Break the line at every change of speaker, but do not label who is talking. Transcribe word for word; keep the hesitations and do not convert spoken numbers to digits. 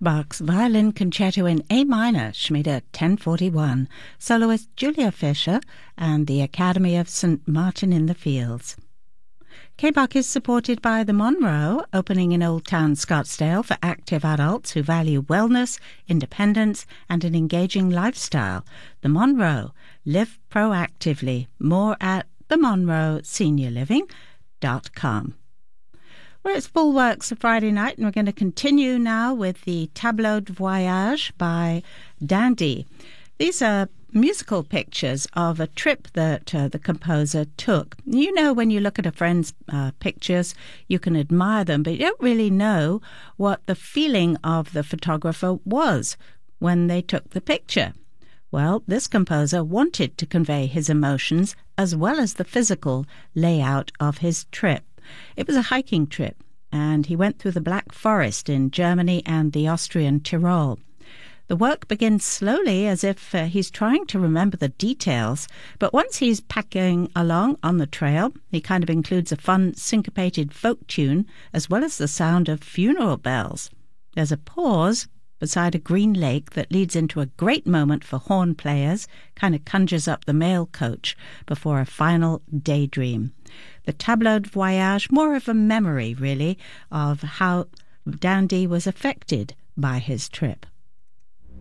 Bach's Violin Concerto in A minor, Schmiede ten forty-one, soloist Julia Fischer and the Academy of Saint Martin in the Fields. K-Bach is supported by the Monroe, opening in Old Town Scottsdale for active adults who value wellness, independence, and an engaging lifestyle. The Monroe. Live proactively. More at the monroe senior living dot com. Well, it's full works for Friday night, and we're going to continue now with the Tableau de Voyage by Dandy. These are musical pictures of a trip that uh, the composer took. You know, when you look at a friend's uh, pictures, you can admire them, but you don't really know what the feeling of the photographer was when they took the picture. Well, this composer wanted to convey his emotions as well as the physical layout of his trip. It was a hiking trip, and he went through the Black Forest in Germany and the Austrian Tyrol. The work begins slowly, as if uh, he's trying to remember the details, but once he's packing along on the trail, he kind of includes a fun syncopated folk tune as well as the sound of funeral bells. There's a pause beside a green lake that leads into a great moment for horn players, kind of conjures up the mail coach before a final daydream. The Tableau de Voyage, more of a memory, really, of how Dandy was affected by his trip.